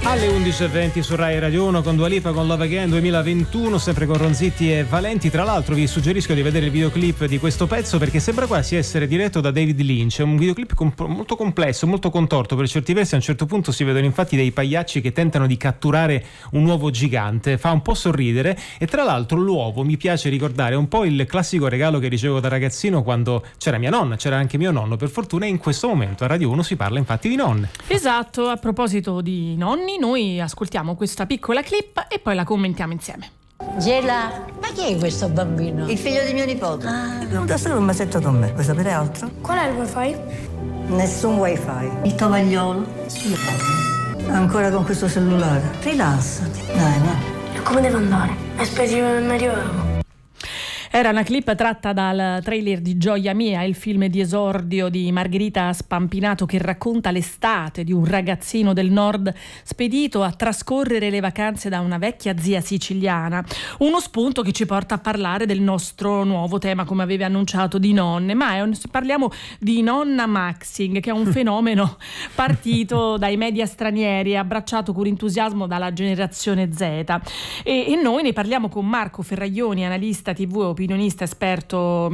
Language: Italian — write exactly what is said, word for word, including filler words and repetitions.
Alle undici e venti su Rai Radio uno con Dua Lipa con Love Again duemilaventuno, sempre con Ronzitti e Valenti. Tra l'altro vi suggerisco di vedere il videoclip di questo pezzo perché sembra quasi essere diretto da David Lynch. È un videoclip comp- molto complesso, molto contorto per certi versi. A un certo punto si vedono infatti dei pagliacci che tentano di catturare un uovo gigante. Fa un po' sorridere e tra l'altro l'uovo mi piace ricordare un po' il classico regalo che ricevevo da ragazzino quando c'era mia nonna, c'era anche mio nonno per fortuna, e in questo momento a Radio uno si parla infatti di nonne. Esatto, a proposito di nonni, noi ascoltiamo questa piccola clip e poi la commentiamo insieme. Gela, ma chi è questo bambino? Il figlio di mio nipote. Ah. È venuto solo un mesetto con me. Vuoi sapere altro? Qual è il wifi? Nessun wifi. Il tovagliolo? Sì. Ancora con questo cellulare. Rilassati. Dai, no. E come devo andare? È spedito nel Medioevo. Era una clip tratta dal trailer di Gioia Mia, il film di esordio di Margherita Spampinato che racconta l'estate di un ragazzino del nord spedito a trascorrere le vacanze da una vecchia zia siciliana. Uno spunto che ci porta a parlare del nostro nuovo tema, come avevi annunciato, di nonne, ma è un, parliamo di nonna maxing, che è un fenomeno partito dai media stranieri e abbracciato con entusiasmo dalla generazione Z. E, e noi ne parliamo con Marco Ferraglioni, analista tivù e opinionista esperto